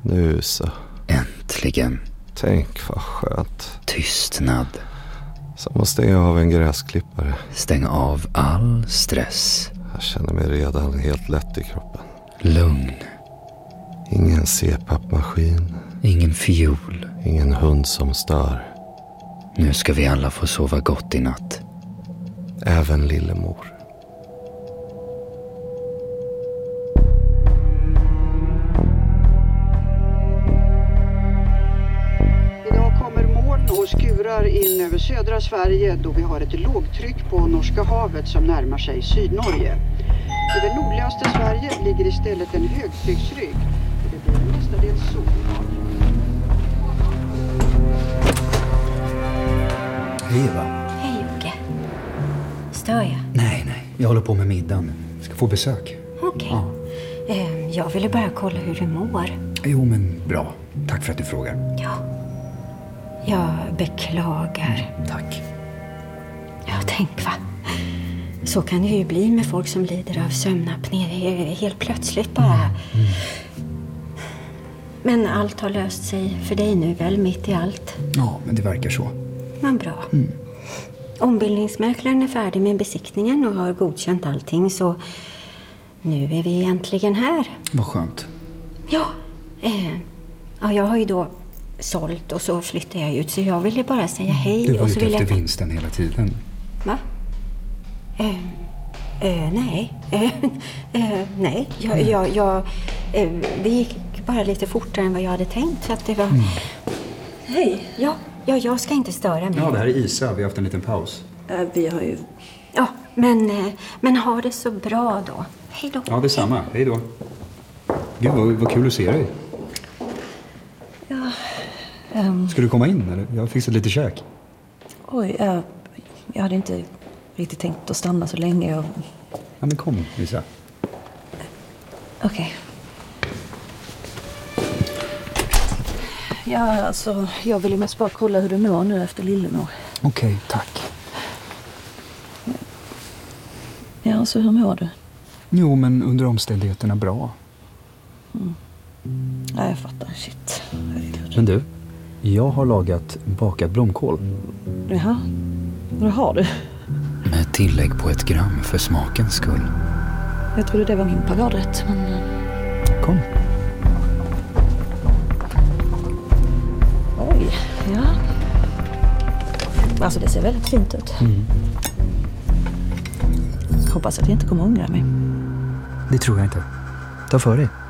Nu så. Äntligen. Tänk vad skönt. Tystnad. Som att stänga av en gräsklippare. Stäng av all stress. Jag känner mig redan helt lätt i kroppen. Lugn. Ingen CPAP-maskin. Ingen fiol. Ingen hund som stör. Nu ska vi alla få sova gott i natt. Även lillemor. Och skurar in över södra Sverige då vi har ett lågtryck på Norska havet som närmar sig Sydnorge. Över nordligaste Sverige ligger istället en högtrycksrygg och det blir mestadels sol. Hej Eva. Hej Jocke. Stör jag? Nej, jag håller på med middagen. Ska få besök. Okej. Ja. Jag ville bara kolla hur du mår. Jo, men bra. Tack för att du frågar. Ja. Jag beklagar. Tack. Ja, tänk va. Så kan det ju bli med folk som lider av sömnapné. Helt plötsligt bara. Men allt har löst sig för dig nu väl, mitt i allt. Ja, men det verkar så. Men bra. Ombildningsmäklaren är färdig med besiktningen och har godkänt allting. Så nu är vi äntligen här. Vad skönt. Ja, jag har ju då sålt och så flyttade jag ut. Så jag ville bara säga hej. Du var och så ute ville efter jag... vinsten hela tiden. Va? Nej. Nej. Det gick bara lite fortare än vad jag hade tänkt. Så att det var... Hej. Ja, jag ska inte störa mig. Ja, det här är Isa. Vi har haft en liten paus. Vi har ju... Ja, men ha det så bra då. Hej då. Ja, detsamma. Hej då. Gud, vad kul att se dig. Ja. Ska du komma in, eller? Jag har fixat lite käk. Oj, jag hade inte riktigt tänkt att stanna så länge. Ja, men kom, Isa. Okej. Ja, alltså, jag ville mest bara kolla hur du mår nu efter lillemor. Okej, tack. Ja, alltså hur mår du? Jo, men under omständigheterna bra. Ja, jag fattar. Shit. Men du, jag har lagat bakad blomkål. Jaha, vad har du? Med tillägg på 1 gram för smakens skull. Jag trodde det var min paradrätt, men... Kom. Oj, ja. Alltså det ser väldigt fint ut. Hoppas att jag inte kommer ångra mig. Det tror jag inte. Ta för dig.